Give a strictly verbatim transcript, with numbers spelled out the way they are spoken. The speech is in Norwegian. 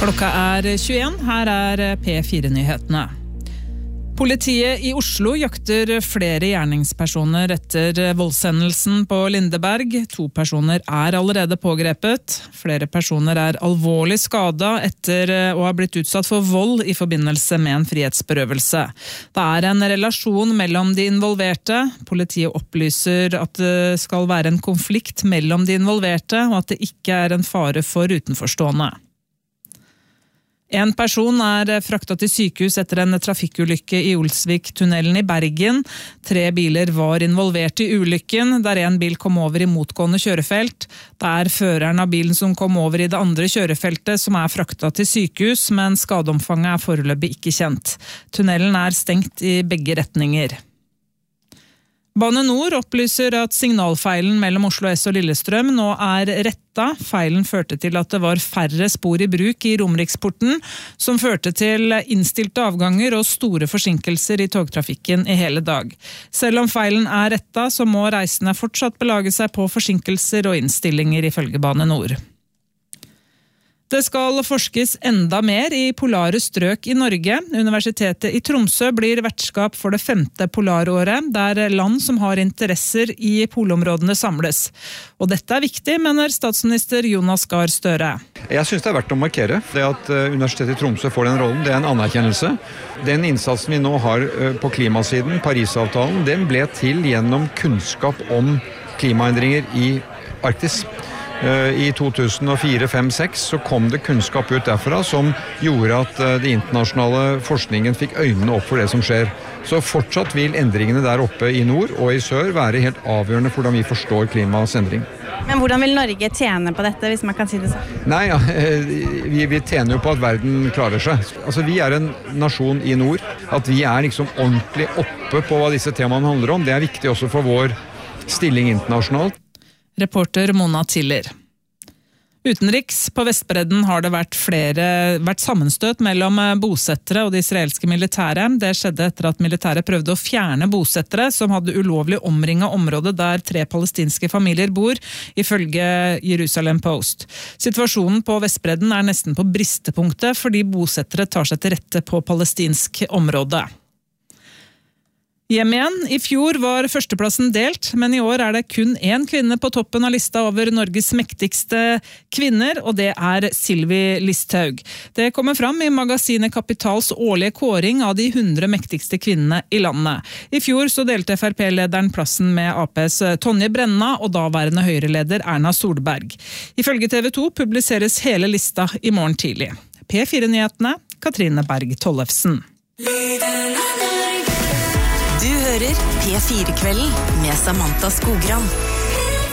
Klokka er tjueen, her er P fire-nyhetene. Politiet i Oslo jakter flere gjerningspersoner etter voldshendelsen på Lindeberg. To personer er allerede pågrepet. Flere personer er alvorlig skadet etter å ha blitt utsatt for vold i forbindelse med en frihetsberøvelse. Det er en relasjon mellom de involverte. Politiet opplyser at det skal være en konflikt mellom de involverte, og at det ikke er en fare for utenforstående. En person er fraktet til sykehus etter en trafikkulykke i Olsvik-tunnelen i Bergen. Tre biler var involvert i ulykken, der en bil kom over i motgående kjørefelt. Det er føreren av bilen som kom over i det andre kjørefeltet som er fraktet til sykehus, men skadeomfanget er foreløpig ikke kjent. Tunnelen er stengt i begge retninger. Bane Nor opplyser at signalfeilen mellom Oslo S og Lillestrøm nå er retta. Feilen førte til at det var færre spor i bruk i Romeriksporten, som førte til innstilte avganger og store forsinkelser i togtrafikken i hele dag. Selv om feilen er retta, så må reisende fortsatt belage seg på forsinkelser og innstillinger ifølge Bane Nor. Det skal forskes enda mer i polare strøk i Norge. Universitetet i Tromsø blir vertskap for det femte polaråret, der land som har interesser i polområdene samles. Og dette er viktig, mener statsminister Jonas Gahr Støre. Jeg synes det er verdt å markere. Det at Universitetet i Tromsø får den rollen, det er en anerkjennelse. Den innsatsen vi nå har på klimasiden, Parisavtalen, den ble til gjennom kunnskap om klimaendringer i Arktis. I to tusen og fire, fem, seks så kom det kunnskap ut derfra som gjorde at den internasjonale forskningen fikk øynene opp for det som skjer. Så fortsatt vil endringene der oppe i nord og i sør være helt avgjørende for hvordan vi forstår klimaets endring. Men hvordan vil Norge tjene på dette, hvis man kan si det sånn? Nei, ja, vi, vi tjener jo på at verden klarer seg. Altså, vi er en nasjon i nord. At vi er liksom ordentlig oppe på hva disse temaene handler om, det er viktig også for vår stilling internasjonalt. Reporter Mona Tiller. Utenriks på Vestbredden har det vært flere vært sammenstøt mellom bosettere og det israelske militære. Det skjedde etter at militæret prøvde å fjerne bosettere som hadde ulovlig omringet området der tre palestinske familier bor, ifølge Jerusalem Post. Situasjonen på Vestbredden er nesten på bristepunktet fordi bosettere tar seg til rette på palestinsk område. Hjem igjen. I fjor var førsteplassen delt, men i år er det kun én kvinne på toppen av lista over Norges mektigste kvinner, og det er Sylvi Listhaug. Det kommer fram i magasinet Kapitals årlige kåring av de hundre mektigste kvinnene i landet. I fjor så delte F R P-lederen plassen med A P's Tonje Brenna og daværende Høyre-leder Erna Solberg. Ifølge T V to publiseres hele lista i morgen tidlig. P fire-nyhetene, Katrine Berg Tollefsen. Du hører P fire-kvelden med Samantha Skogran.